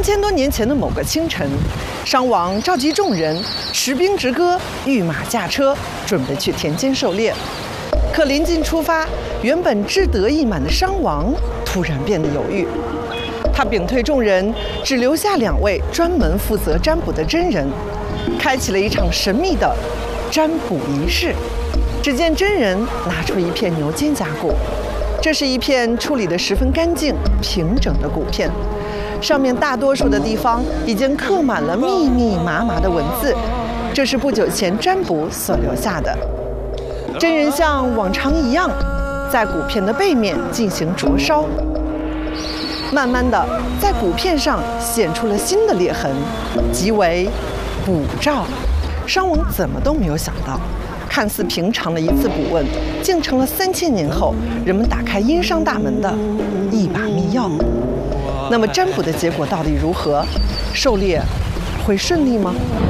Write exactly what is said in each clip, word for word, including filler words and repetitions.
千多年前的某个清晨，商王召集众人，持兵执戈，御马驾车，准备去田间狩猎。可临近出发，原本志得意满的商王突然变得犹豫。他屏退众人，只留下两位专门负责占卜的真人，开启了一场神秘的占卜仪式。只见真人拿出一片牛肩胛骨，这是一片处理得十分干净、平整的骨片，上面大多数的地方已经刻满了密密麻麻的文字，这是不久前占卜所留下的。真人像往常一样，在骨片的背面进行灼烧，慢慢的在骨片上显出了新的裂痕，即为卜兆。商王怎么都没有想到，看似平常的一次卜问，竟成了三千年后人们打开殷商大门的一把密钥。那么占卜的结果到底如何？狩猎会顺利吗？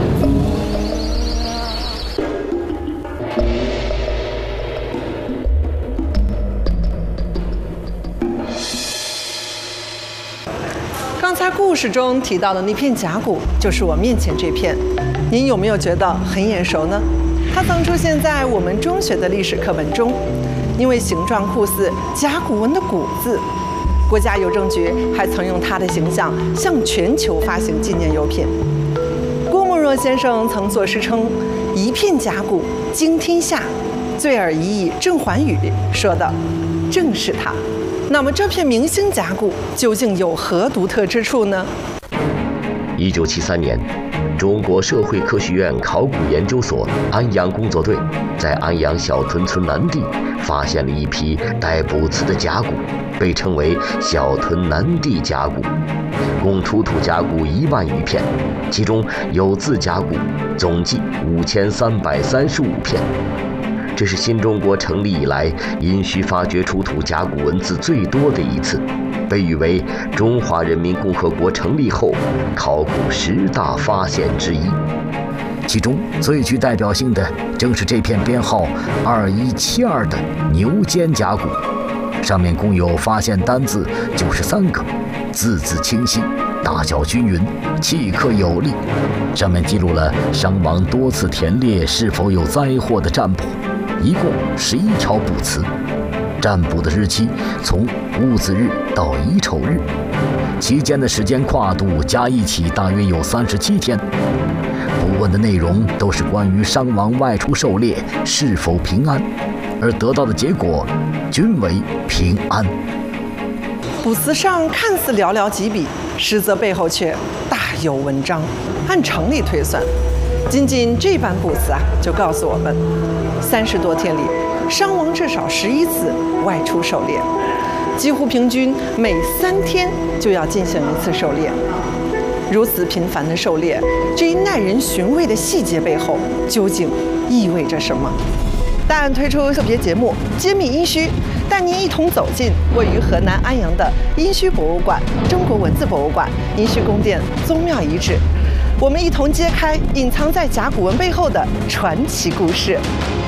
刚才故事中提到的那片甲骨，就是我面前这片。您有没有觉得很眼熟呢？它曾出现在我们中学的历史课本中，因为形状酷似甲骨文的“骨”字，国家邮政局还曾用它的形象向全球发行纪念邮品。郭沫若先生曾作诗称：“一片甲骨惊天下，醉而已矣郑寰宇”，说的正是它。那么这片明星甲骨究竟有何独特之处呢？ 一九七三年，中国社会科学院考古研究所安阳工作队在安阳小屯村南地发现了一批带卜辞的甲骨，被称为小屯南地甲骨，共出土甲骨一万余片，其中有字甲骨总计五千三百三十五片。这是新中国成立以来殷墟发掘出土甲骨文字最多的一次，被誉为中华人民共和国成立后考古十大发现之一。 其中最具代表性的正是这片编号二一七二的牛肩甲骨，上面共有发现单字九十三个，字字清晰，大小均匀，契刻有力。上面记录了商王多次田猎是否有灾祸的占卜，一共十一条卜辞。占卜的日期从戊子日到乙丑日，期间的时间跨度加一起大约有三十七天。卜问的内容都是关于商王外出狩猎是否平安，而得到的结果均为平安。 卜辞上看似寥寥几笔，实则背后却大有文章。按常理推算，仅仅这版卜辞啊，就告诉我们，三十多天里，商王至少十一次外出狩猎，几乎平均每三天就要进行一次狩猎。如此频繁的狩猎，这一耐人寻味的细节背后究竟意味着什么？大案推出特别节目《揭秘殷墟》，带您一同走进位于河南安阳的殷墟博物馆、中国文字博物馆、殷墟宫殿、宗庙遗址。我们一同揭开隐藏在甲骨文背后的传奇故事。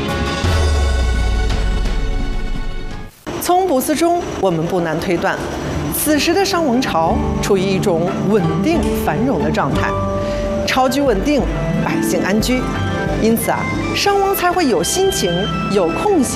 从卜辞中，我们不难推断，此时的商王朝处于一种稳定繁荣的状态，朝局稳定，百姓安居，因此啊，商王才会有心情、有空闲。